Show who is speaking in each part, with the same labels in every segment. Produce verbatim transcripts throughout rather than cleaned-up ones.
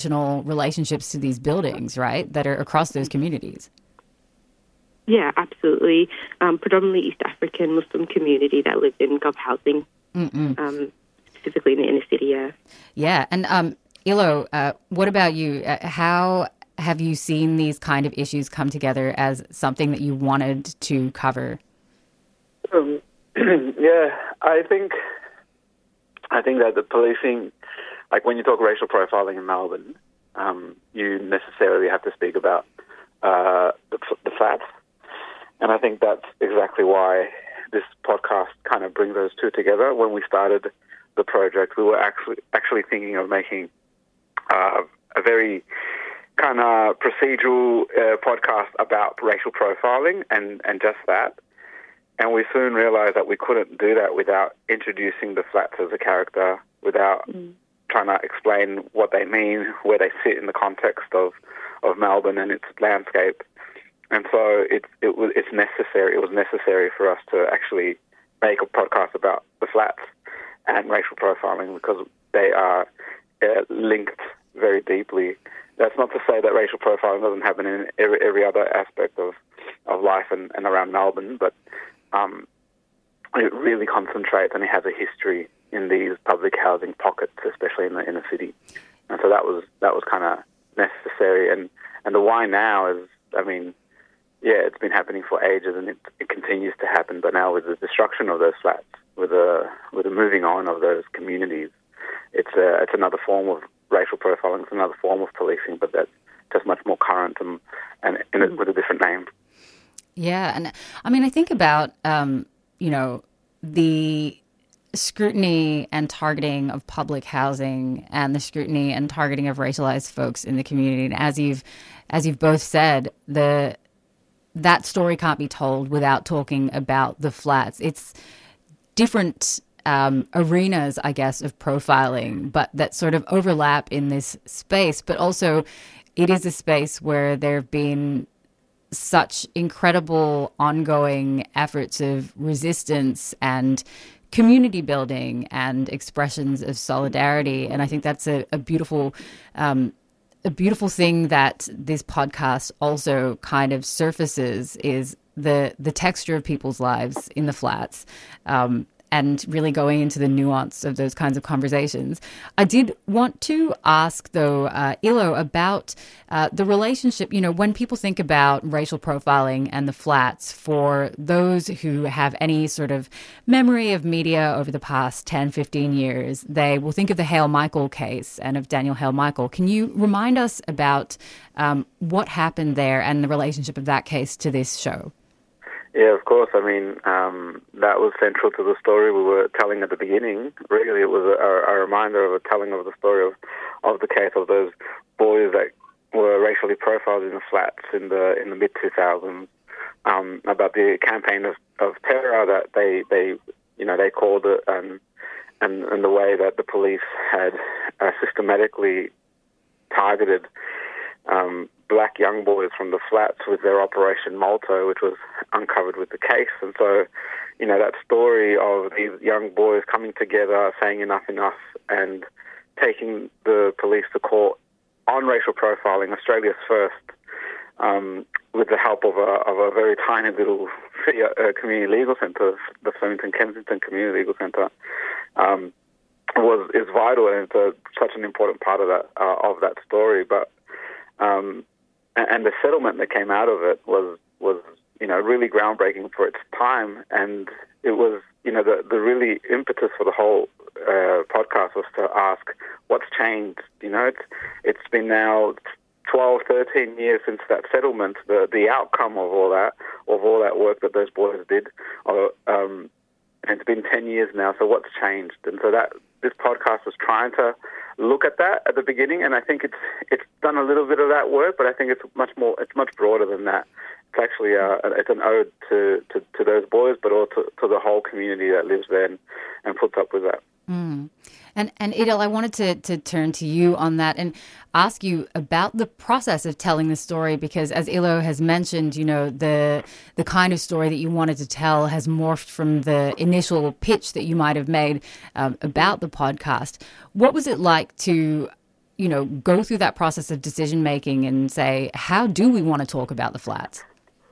Speaker 1: relationships to these buildings, right, that are across those communities.
Speaker 2: Yeah, absolutely. Um, predominantly East African Muslim community that lived in Gov housing, um, specifically in the inner city, yeah.
Speaker 1: Yeah, and um, Ilo, uh, what about you? Uh, how have you seen these kind of issues come together as something that you wanted to cover?
Speaker 3: Um, yeah, I think I think that the policing, like when you talk racial profiling in Melbourne, um, you necessarily have to speak about uh, the, the flats. And I think that's exactly why this podcast kind of brings those two together. When we started the project, we were actually actually thinking of making uh, a very kind of procedural uh, podcast about racial profiling and, and just that. And we soon realized that we couldn't do that without introducing the flats as a character, without mm. trying to explain what they mean, where they sit in the context of, of Melbourne and its landscape. And so it, it was it's necessary. It was necessary for us to actually make a podcast about the flats and racial profiling because they are uh, linked very deeply. That's not to say that racial profiling doesn't happen in every, every other aspect of, of life and, and around Melbourne, but um, it really concentrates and it has a history in these public housing pockets, especially in the inner city. And so that was that was kind of necessary. And, and the why now is, I mean, yeah, it's been happening for ages and it, it continues to happen. But now with the destruction of those flats, with the with the moving on of those communities, it's a, it's another form of racial profiling. It's another form of policing, but that's just much more current and and in it with a different name.
Speaker 1: Yeah, and I mean, I think about um, you know the scrutiny and targeting of public housing and the scrutiny and targeting of racialized folks in the community. And as you've as you've both said, the that story can't be told without talking about the flats. It's different um, arenas, I guess, of profiling, but that sort of overlap in this space. But also, it is a space where there have been such incredible ongoing efforts of resistance and community building and expressions of solidarity. And I think that's a, a beautiful um A beautiful thing that this podcast also kind of surfaces is the the texture of people's lives in the flats, um, and really going into the nuance of those kinds of conversations. I did want to ask, though, uh, Ilo, about uh, the relationship, you know, when people think about racial profiling and the flats, for those who have any sort of memory of media over the past ten, fifteen years, they will think of the Hale Michael case and of Daniel Hale Michael. Can you remind us about um, what happened there and the relationship of that case to this show?
Speaker 3: Yeah, of course. I mean, um, that was central to the story we were telling at the beginning. Really, it was a, a reminder of a telling of the story of, of the case of those boys that were racially profiled in the flats in the in the mid two thousands. Um, about the campaign of, of terror that they, they you know they called it, and and, and the way that the police had uh, systematically targeted Um, black young boys from the flats with their Operation Malto, which was uncovered with the case. And so, you know, that story of these young boys coming together, saying enough, enough, and taking the police to court on racial profiling, Australia's first, um, with the help of a, of a very tiny little uh, community legal centre, the Flemington Kensington Community Legal Centre, um, was is vital, and it's a, such an important part of that uh, of that story. But Um, and the settlement that came out of it was, was, you know, really groundbreaking for its time. And it was, you know, the, the really impetus for the whole uh, podcast was to ask, what's changed? You know, it's, it's been now twelve, thirteen years since that settlement, the, the outcome of all that, of all that work that those boys did. Uh, um, and it's been ten years now, so what's changed? And so that this podcast was trying to look at that at the beginning, and I think it's it's done a little bit of that work, but I think it's much more, it's much broader than that. It's actually a, it's an ode to, to, to those boys, but also to, to the whole community that lives there and, and puts up with that.
Speaker 1: Mm. And and Idil, I wanted to to turn to you on that and ask you about the process of telling the story, because as Ilo has mentioned, you know, the the kind of story that you wanted to tell has morphed from the initial pitch that you might have made um, about the podcast. What was it like to, you know, go through that process of decision making and say, how do we want to talk about the flats?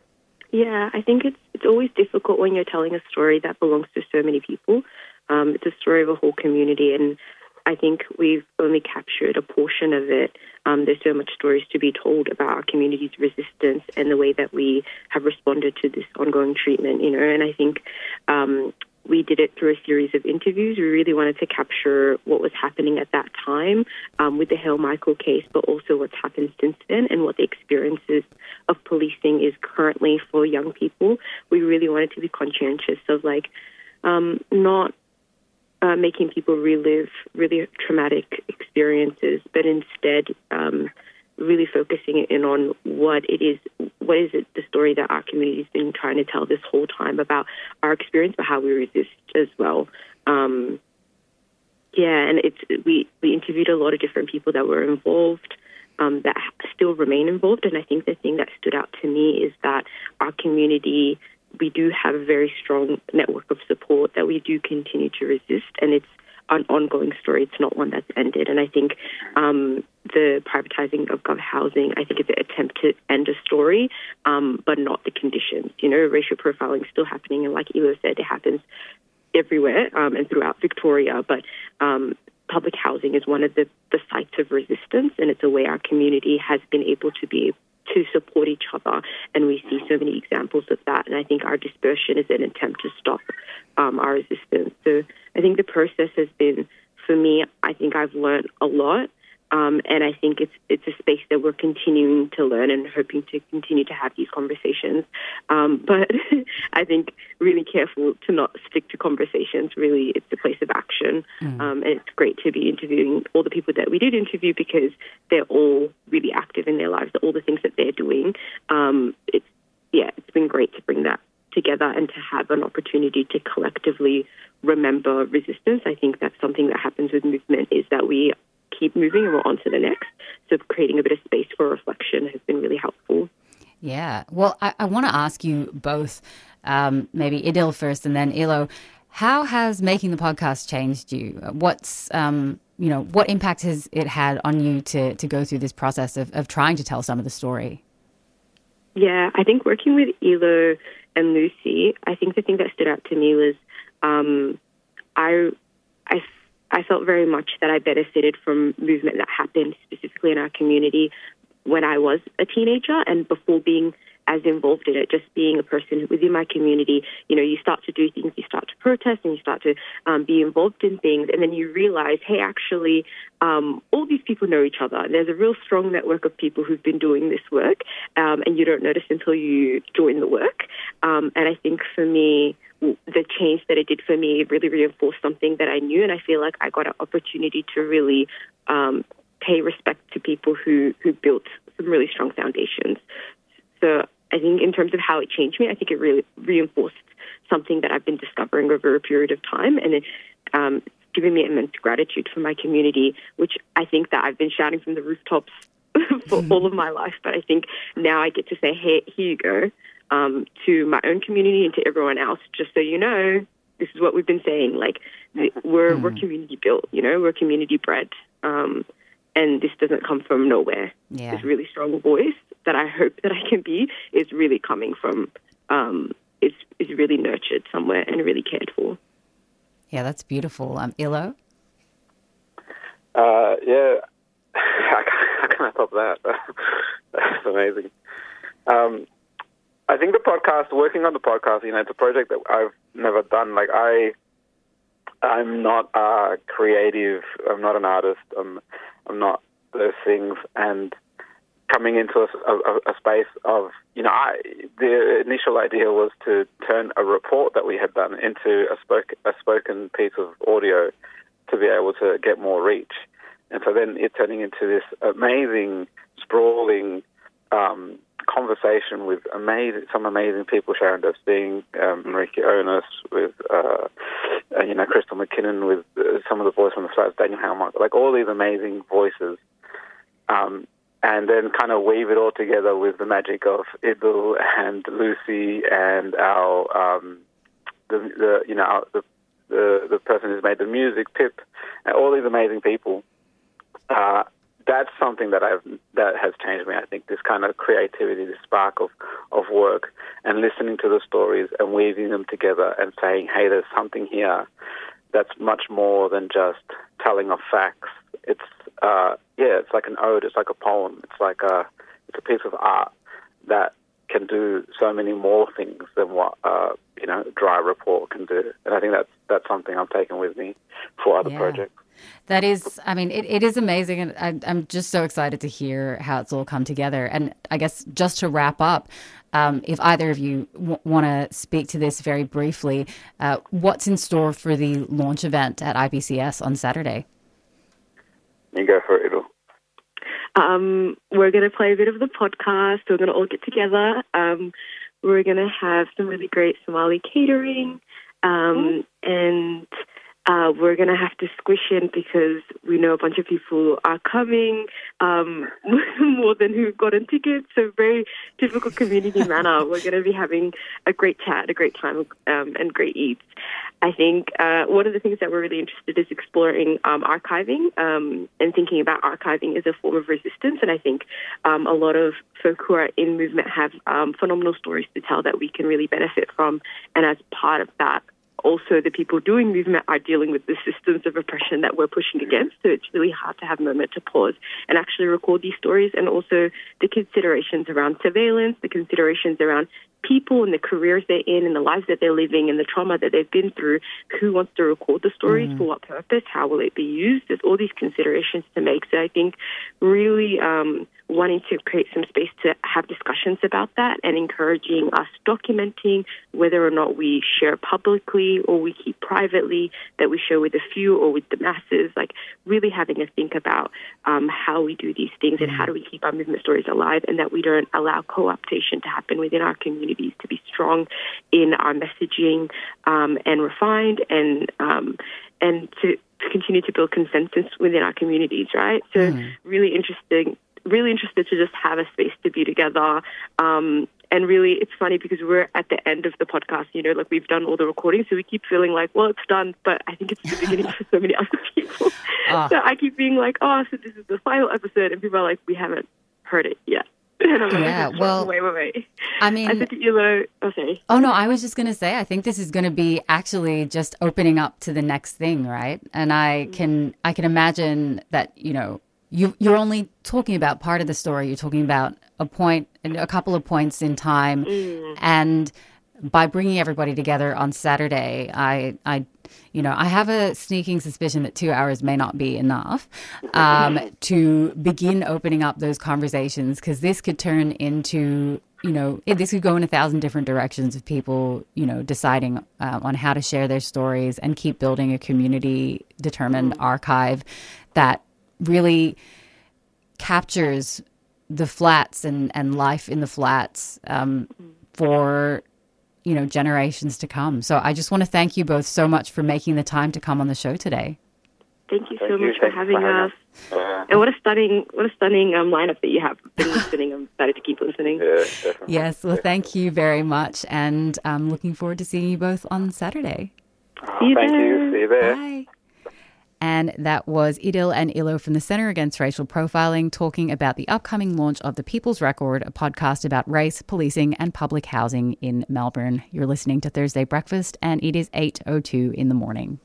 Speaker 2: Yeah, I think it's it's always difficult when you're telling a story that belongs to so many people. Um, it's a story of a whole community, and I think we've only captured a portion of it. Um, there's so much stories to be told about our community's resistance and the way that we have responded to this ongoing treatment, you know, and I think um, we did it through a series of interviews. We really wanted to capture what was happening at that time um, with the Hale Michael case, but also what's happened since then and what the experiences of policing is currently for young people. We really wanted to be conscientious of, like, um, not uh, making people relive really traumatic experiences, but instead um, really focusing in on what it is, what is it, the story that our community's been trying to tell this whole time about our experience, but how we resist as well. Um, yeah, and it's we, we interviewed a lot of different people that were involved, um, that still remain involved, and I think the thing that stood out to me is that our community, we do have a very strong network of support that we do continue to resist, and it's an ongoing story. It's not one that's ended. And I think um, the privatizing of gov housing, I think it's an attempt to end a story, um, but not the conditions. You know, racial profiling is still happening, and like Elo said, it happens everywhere um, and throughout Victoria, but um, public housing is one of the, the sites of resistance, and it's a way our community has been able to be to support each other, and we see so many examples of that. And I think our dispersion is an attempt to stop um, our resistance. So I think the process has been, for me, I think I've learned a lot, um, and I think it's it's a space that we're continuing to learn and hoping to continue to have these conversations. Um, but I think really careful to not stick to conversations. Really, it's a place of action, mm. um, and it's great to be interviewing all the people that we did interview because they're all really active in their lives. All the things that they're doing, um, it's yeah, it's been great to bring that together and to have an opportunity to collectively remember resistance. I think that's something that happens with movement, is that we keep moving and we're on to the next. So creating a bit of space for reflection has been really helpful.
Speaker 1: Yeah. Well, I, I want to ask you both, um, maybe Idil first and then Elo, how has making the podcast changed you? What's, um, you know, what impact has it had on you to, to go through this process of, of trying to tell some of the story?
Speaker 2: Yeah, I think working with Elo and Lucy, I think the thing that stood out to me was um, I, I, I felt very much that I benefited from movement that happened specifically in our community when I was a teenager and before being as involved in it, just being a person within my community. You know, you start to do things, you start to protest, and you start to um, be involved in things, and then you realize, hey, actually, um, all these people know each other. There's a real strong network of people who've been doing this work, um, and you don't notice until you join the work. Um, and I think for me, the change that it did for me really reinforced something that I knew, and I feel like I got an opportunity to really um, pay respect to people who, who built some really strong foundations. So I think in terms of how it changed me, I think it really reinforced something that I've been discovering over a period of time, and it, um, it's given me immense gratitude for my community, which I think that I've been shouting from the rooftops for all of my life. But I think now I get to say, hey, here you go, um, to my own community and to everyone else, just so you know, this is what we've been saying. Like, we're, mm. we're community built, you know, we're community bred. Um, and this doesn't come from nowhere.
Speaker 1: Yeah.
Speaker 2: This really strong voice that I hope that I can be is really coming from, um, is, is really nurtured somewhere and really cared for.
Speaker 1: Yeah, that's beautiful. Um, Ilo?
Speaker 3: Uh, yeah, how can I top that? That's amazing. Um, I think the podcast, working on the podcast, you know, it's a project that I've never done. Like, I, I'm not a creative, I'm not an artist, I'm, I'm not those things, and coming into a, a, a space of, you know, I, the initial idea was to turn a report that we had done into a, spoke, a spoken piece of audio to be able to get more reach. And so then it turning into this amazing, sprawling um, conversation with amazing, some amazing people, Sharon Debstein, um, Mariki Onus, with, uh, uh, you know, Crystal McKinnon, with uh, some of the voice from the Flats, Daniel Howmark, like all these amazing voices. Um, and then kind of weave it all together with the magic of Idil and Lucy and our, um, the, the you know, our, the, the the person who's made the music, Pip, and all these amazing people. Uh, that's something that I've that has changed me. I think this kind of creativity, this spark of, of work, and listening to the stories and weaving them together and saying, hey, there's something here that's much more than just telling of facts. It's uh, yeah, it's like an ode. It's like a poem. It's like a it's a piece of art that can do so many more things than what uh, you know dry report can do. And I think that's that's something I'm taking with me for other
Speaker 1: yeah.
Speaker 3: projects.
Speaker 1: That is, I mean, it, it is amazing. And I, I'm just so excited to hear how it's all come together. And I guess just to wrap up, um, if either of you w- want to speak to this very briefly, uh, what's in store for the launch event at I P C S on Saturday?
Speaker 3: You go for it, Idil.
Speaker 2: Um, we're going to play a bit of the podcast. We're going to all get together. Um, we're going to have some really great Somali catering, um, mm-hmm. and uh, we're going to have to squish in because we know a bunch of people are coming, um, more than who've gotten tickets. So very typical community manner. We're going to be having a great chat, a great time, um, and great eats. I think uh, one of the things that we're really interested in is exploring um, archiving um, and thinking about archiving as a form of resistance. And I think um, a lot of folk who are in movement have um, phenomenal stories to tell that we can really benefit from. And as part of that, also the people doing movement are dealing with the systems of oppression that we're pushing against. So it's really hard to have a moment to pause and actually record these stories, and also the considerations around surveillance, the considerations around people and the careers they're in and the lives that they're living and the trauma that they've been through. Who wants to record the stories? Mm. For what purpose? How will it be used? There's all these considerations to make. So I think really um, wanting to create some space to have discussions about that and encouraging us documenting whether or not we share publicly or we keep privately, that we share with a few or with the masses, like really having a think about um, how we do these things and how do we keep our movement stories alive, and that we don't allow co-optation to happen within our communities, to be strong in our messaging um, and refined and um, and to, to continue to build consensus within our communities, right? So mm. really interesting, really interested to just have a space to be together. Um, and really, it's funny because we're at the end of the podcast, you know, like we've done all the recordings, so we keep feeling like, well, it's done, but I think it's the beginning for so many other people. Oh. So I keep being like, oh, so this is the final episode, and people are like, we haven't heard it yet. And I'm
Speaker 1: yeah,
Speaker 2: like,
Speaker 1: well,
Speaker 2: wait, wait, wait.
Speaker 1: I mean,
Speaker 2: I said to Elo, okay.
Speaker 1: Oh, no, I was just going to say, I think this is going to be actually just opening up to the next thing, right? And I can, I can imagine that, you know, you, you're only talking about part of the story. You're talking about a point, a couple of points in time. Mm. And by bringing everybody together on Saturday, I, I, you know, I have a sneaking suspicion that two hours may not be enough um, to begin opening up those conversations, because this could turn into, you know, it, this could go in a thousand different directions of people, you know, deciding uh, on how to share their stories and keep building a community-determined mm. archive that really captures the flats and, and life in the flats um, for, you know, generations to come. So I just want to thank you both so much for making the time to come on the show today.
Speaker 2: Thank you
Speaker 3: thank
Speaker 2: so
Speaker 3: you.
Speaker 2: much
Speaker 3: Thanks
Speaker 2: for having
Speaker 3: for
Speaker 2: us.
Speaker 3: Uh,
Speaker 2: and what a stunning, what a stunning um, lineup that you have. Been listening. I'm excited to keep listening.
Speaker 3: Yeah, definitely.
Speaker 1: Yes, well, thank you very much, and I'm looking forward to seeing you both on Saturday.
Speaker 3: Oh,
Speaker 2: See you
Speaker 3: thank
Speaker 2: there.
Speaker 3: you. See you there.
Speaker 1: Bye. And that was Idil and Ilo from the Centre Against Racial Profiling talking about the upcoming launch of The People's Record, a podcast about race, policing and public housing in Melbourne. You're listening to Thursday Breakfast, and it is eight oh two in the morning.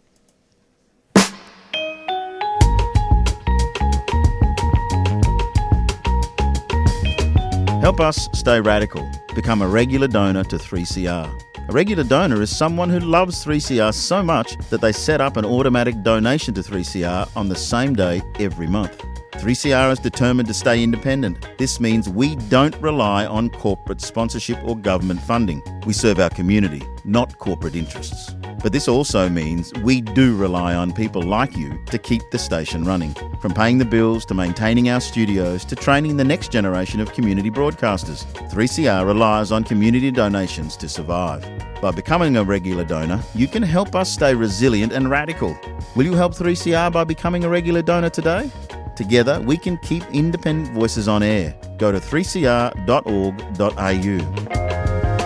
Speaker 4: Help us stay radical. Become a regular donor to three C R. A regular donor is someone who loves three C R so much that they set up an automatic donation to three C R on the same day every month. three C R is determined to stay independent. This means we don't rely on corporate sponsorship or government funding. We serve our community, not corporate interests. But this also means we do rely on people like you to keep the station running. From paying the bills to maintaining our studios to training the next generation of community broadcasters, three C R relies on community donations to survive. By becoming a regular donor, you can help us stay resilient and radical. Will you help three C R by becoming a regular donor today? Together, we can keep independent voices on air. Go to three c r dot org dot a u.